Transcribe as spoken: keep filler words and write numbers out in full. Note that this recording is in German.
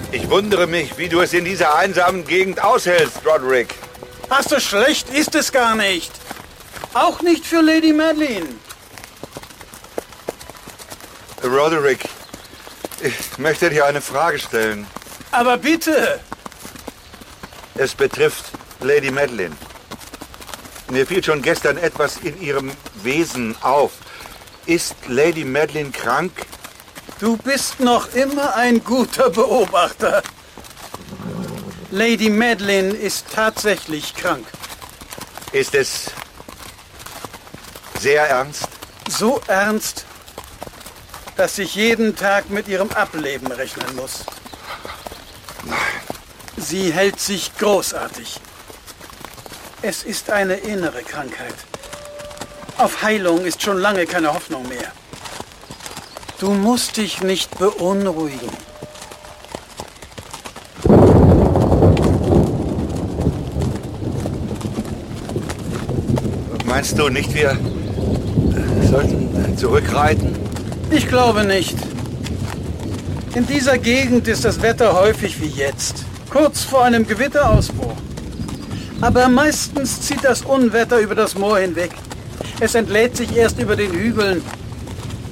Ich wundere mich, wie du es in dieser einsamen Gegend aushältst, Roderick. Ach, so schlecht ist es gar nicht. Auch nicht für Lady Madeline. Roderick, ich möchte dir eine Frage stellen. Aber bitte. Es betrifft Lady Madeline. Mir fiel schon gestern etwas in ihrem Wesen auf. Ist Lady Madeline krank? Du bist noch immer ein guter Beobachter. Lady Madeline ist tatsächlich krank. Ist es sehr ernst? So ernst, dass ich jeden Tag mit ihrem Ableben rechnen muss. Nein. Sie hält sich großartig. Es ist eine innere Krankheit. Auf Heilung ist schon lange keine Hoffnung mehr. Du musst dich nicht beunruhigen. Meinst du nicht, wir sollten zurückreiten? Ich glaube nicht. In dieser Gegend ist das Wetter häufig wie jetzt, kurz vor einem Gewitterausbruch. Aber meistens zieht das Unwetter über das Moor hinweg. Es entlädt sich erst über den Hügeln